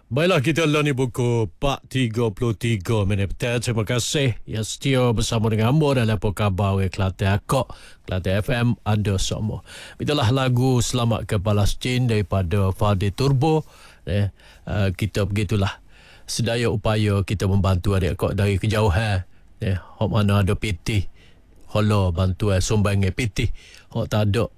Baiklah, kita lah ni buku 4.33 minit petang. Terima kasih yang setia bersama dengan Ambo dalam apa khabar oleh Kelantan Akok, Kelantan FM ada semua. Itulah lagu Selamat ke Palestin daripada Fadi Turbo. Kita begitulah sedaya upaya kita membantu adik Akok dari kejauhan. Hok mana ada PT holo bantuan sumbangan PT, hok tak ada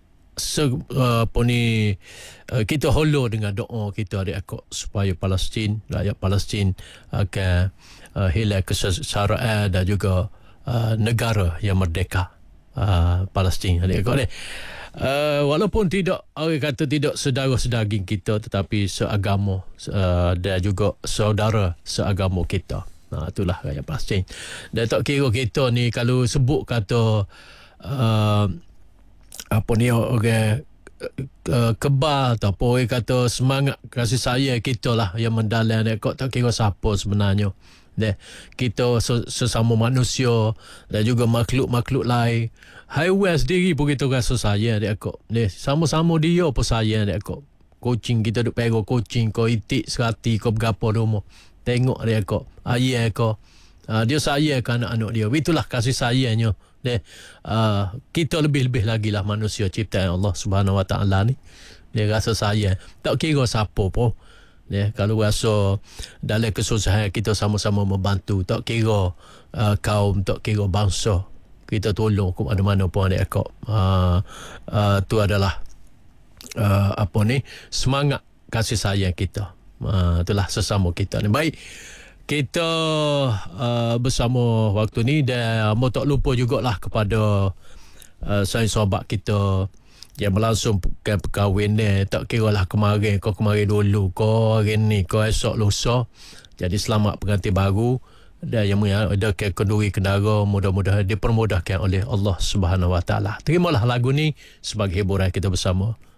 kita holo dengan doa kita adik Akok supaya Palestin, rakyat Palestin akan hilang kesengsaraan dan juga negara yang merdeka Palestin adik Akok ni. Walaupun tidak, orang kata tidak saudara sedaging kita, tetapi seagama dan juga saudara seagama kita. Itulah rakyat Palestin. Dan tak kira kita ni kalau sebut kata orang kebal ataupun orang kata semangat kasih sayang kita lah yang mendalam ni, kau tak kira siapa sebenarnya. Kita sesama manusia dan juga makhluk-makhluk lain. Haiwan sendiri pun kita rasa sayang dia kau. Sama-sama dia pun sayang dia kau. Kucing kita duk pegang kucing, kau itik serati, kau berapa rumah. Tengok dia kau, ayah kau. Dia sayang ke anak-anak dia. Itulah kasih sayangnya. Kita lebih-lebih lagi lah manusia ciptaan Allah Subhanahu Wa Taala ni. Dia rasa sayang. Tak kira siapa pun. Kalau rasa dalam kesusahan kita sama-sama membantu. Tak kira kaum, tak kira bangsa. Kita tolong ke mana-mana pun adik Akok. Tu adalah semangat kasih sayang kita. Itulah sesama kita ni. Baik, kita bersama waktu ni, dan mau tak lupa jugalah kepada sahabat kita yang melangsungkan perkahwinan. Tak kira lah kemarin dulu, kau hari ni, kau esok lusa. Jadi selamat pengantin baru, dan yang ada kenduri kendara, mudah-mudahan dipermudahkan oleh Allah Subhanahu Wa Taala. Terimalah lagu ni sebagai hiburan kita bersama.